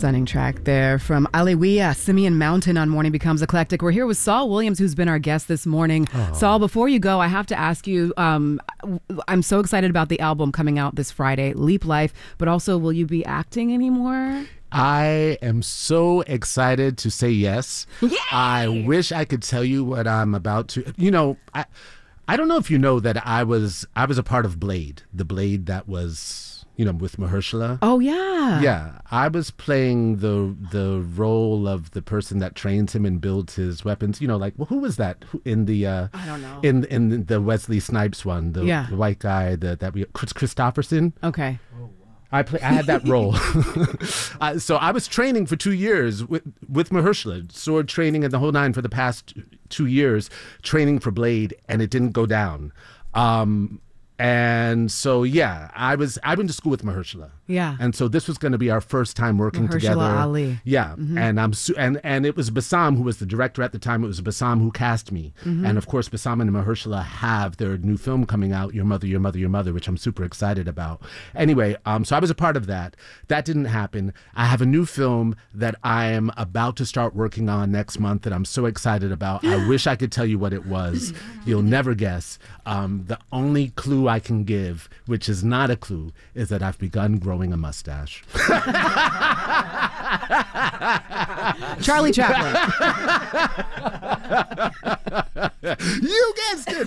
Stunning track there from Alewiya, Simeon Mountain on Morning Becomes Eclectic. We're here with Saul Williams, who's been our guest this morning. Oh. Saul, before you go, I have to ask you, I'm so excited about the album coming out this Friday, Leap Life, but also, will you be acting anymore? I am so excited to say yes. Yay! I wish I could tell you what I'm about to. You know, I don't know if you know that I was a part of Blade, the Blade that was, you know, with Mahershala. Oh yeah. Yeah, I was playing the role of the person that trains him and builds his weapons. You know, like, well, who was that in the? I don't know. In the Wesley Snipes one, the white guy Chris Christopherson. Okay. I had that role. So I was training for 2 years with Mahershala, sword training and the whole nine for the past 2 years, training for Blade, and it didn't go down. And so, yeah, I went to school with Mahershala. Yeah. And so this was going to be our first time working together. Mahershala Ali. Yeah. Mm-hmm. And it was Bassam who was the director at the time. It was Bassam who cast me. Mm-hmm. And of course, Bassam and Mahershala have their new film coming out, Your Mother, Your Mother, Your Mother, which I'm super excited about. Anyway, so I was a part of that. That didn't happen. I have a new film that I am about to start working on next month that I'm so excited about. I wish I could tell you what it was. You'll never guess. The only clue I can give, which is not a clue, is that I've begun growing a mustache. Charlie Chaplin. You guessed it.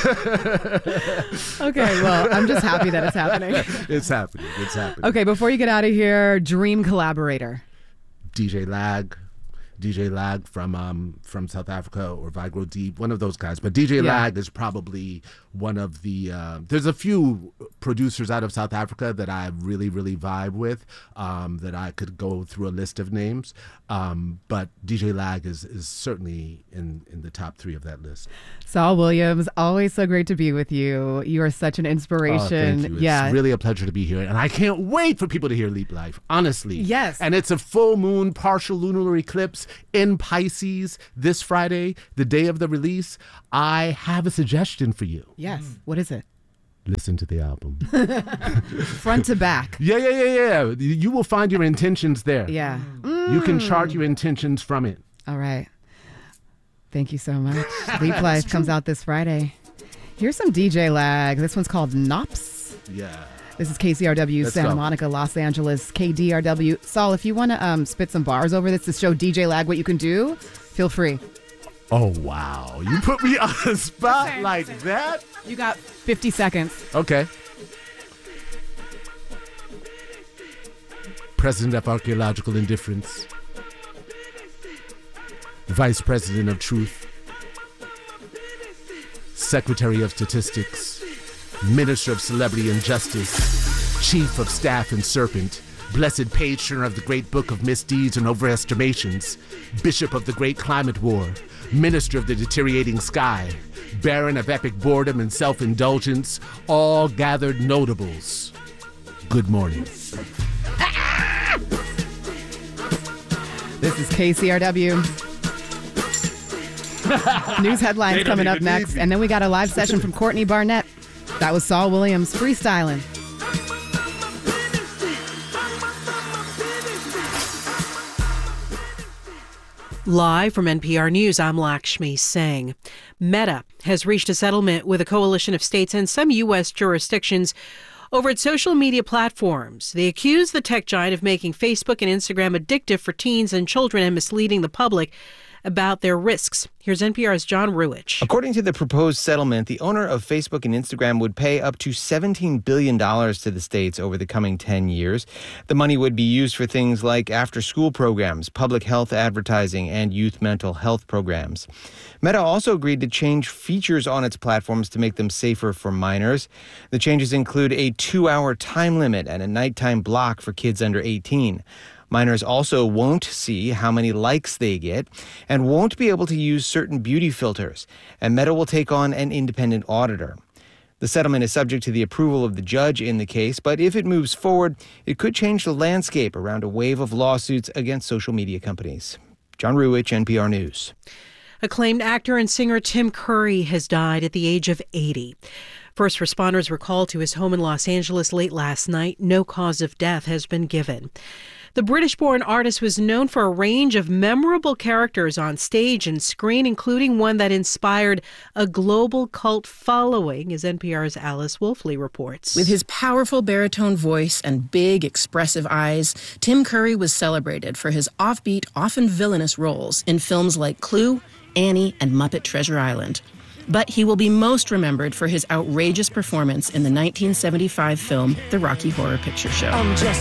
Okay, well, I'm just happy that it's happening. It's happening. It's happening. Okay, before you get out of here, dream collaborator. DJ Lag from South Africa, or Vigro Deep, one of those guys. But DJ Lag is probably one of the, there's a few producers out of South Africa that I really, really vibe with, that I could go through a list of names. But DJ Lag is certainly in the top 3 of that list. Saul Williams, always so great to be with you. You are such an inspiration. Thank you. It's really a pleasure to be here. And I can't wait for people to hear Leap Life, honestly. Yes. And it's a full moon, partial lunar eclipse in Pisces this Friday, the day of the release. I have a suggestion for you. Yes. What is it? Listen to the album. Front to back. Yeah. You will find your intentions there. Yeah. You can chart your intentions from it. All right. Thank you so much. Leap Life comes out this Friday. Here's some DJ Lag. This one's called Nops. Yeah. This is KCRW, Santa Monica, Los Angeles, KDRW. Saul, if you want to spit some bars over this to show DJ Lag what you can do, feel free. Oh, wow. You put me on the spot like that? You got 50 seconds. Okay. President of Archaeological Indifference. Vice President of Truth. Secretary of Statistics. Minister of Celebrity Injustice. Chief of Staff and Serpent. Blessed patron of the great book of misdeeds and overestimations. Bishop of the great climate war. Minister of the deteriorating sky. Baron of epic boredom and self-indulgence. All gathered notables. Good morning. This is KCRW. News headlines coming up next. And then we got a live session from Courtney Barnett. That was Saul Williams freestyling. Live from NPR News, I'm Lakshmi Singh. Meta has reached a settlement with a coalition of states and some U.S. jurisdictions over its social media platforms. They accuse the tech giant of making Facebook and Instagram addictive for teens and children and misleading the public about their risks. Here's NPR's John Ruwitch. According to the proposed settlement, the owner of Facebook and Instagram would pay up to $17 billion to the states over the coming 10 years. The money would be used for things like after-school programs, public health advertising, and youth mental health programs. Meta also agreed to change features on its platforms to make them safer for minors. The changes include a 2-hour time limit and a nighttime block for kids under 18. Minors also won't see how many likes they get and won't be able to use certain beauty filters, and Meta will take on an independent auditor. The settlement is subject to the approval of the judge in the case, but if it moves forward, it could change the landscape around a wave of lawsuits against social media companies. John Ruwitch, NPR News. Acclaimed actor and singer Tim Curry has died at the age of 80. First responders were called to his home in Los Angeles late last night. No cause of death has been given. The British-born artist was known for a range of memorable characters on stage and screen, including one that inspired a global cult following, as NPR's Alice Wolfley reports. With his powerful baritone voice and big, expressive eyes, Tim Curry was celebrated for his offbeat, often villainous roles in films like Clue, Annie, and Muppet Treasure Island. But he will be most remembered for his outrageous performance in the 1975 film The Rocky Horror Picture Show.